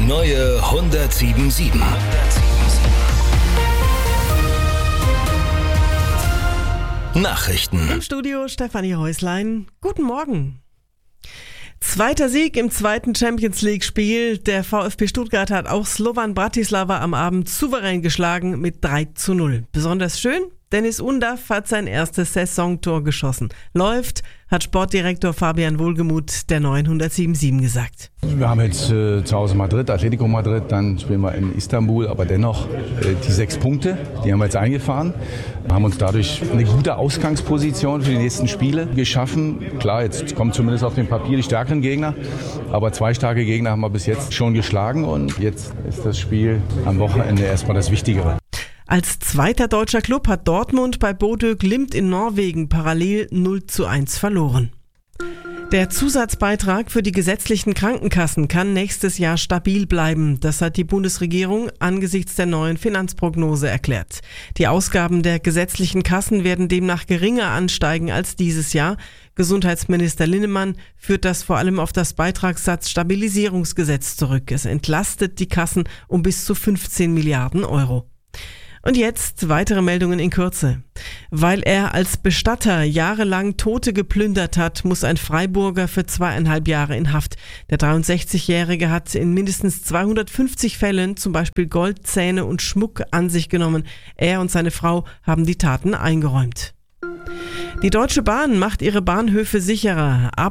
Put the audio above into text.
neue 107.7. Nachrichten. Im Studio Stefanie Häuslein. Guten Morgen. Zweiter Sieg im zweiten Champions-League-Spiel. Der VfB Stuttgart hat auch Slovan Bratislava am Abend souverän geschlagen mit 3:0. Besonders schön, Dennis Undaff hat sein erstes Saisontor geschossen. Läuft, hat Sportdirektor Fabian Wohlgemuth der neuen 107.7 gesagt. Wir haben jetzt zu Hause Madrid, Atletico Madrid, dann spielen wir in Istanbul, aber dennoch die 6 Punkte, die haben wir jetzt eingefahren. Wir haben uns dadurch eine gute Ausgangsposition für die nächsten Spiele geschaffen. Klar, jetzt kommen zumindest auf dem Papier die stärkeren Gegner, aber 2 starke Gegner haben wir bis jetzt schon geschlagen und jetzt ist das Spiel am Wochenende erstmal das Wichtigere. Als zweiter deutscher Klub hat Dortmund bei Bodø Glimt in Norwegen parallel 0:1 verloren. Der Zusatzbeitrag für die gesetzlichen Krankenkassen kann nächstes Jahr stabil bleiben. Das hat die Bundesregierung angesichts der neuen Finanzprognose erklärt. Die Ausgaben der gesetzlichen Kassen werden demnach geringer ansteigen als dieses Jahr. Gesundheitsminister Linnemann führt das vor allem auf das Beitragssatzstabilisierungsgesetz zurück. Es entlastet die Kassen um bis zu 15 Milliarden Euro. Und jetzt weitere Meldungen in Kürze. Weil er als Bestatter jahrelang Tote geplündert hat, muss ein Freiburger für 2,5 Jahre in Haft. Der 63-Jährige hat in mindestens 250 Fällen zum Beispiel Gold, Zähne und Schmuck an sich genommen. Er und seine Frau haben die Taten eingeräumt. Die Deutsche Bahn macht ihre Bahnhöfe sicherer.